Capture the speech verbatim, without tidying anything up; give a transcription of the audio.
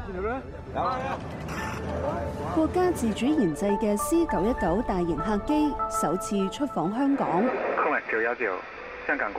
國家自主研製嘅 C 九一九大型客機首次出訪香港。 空九一九，香港。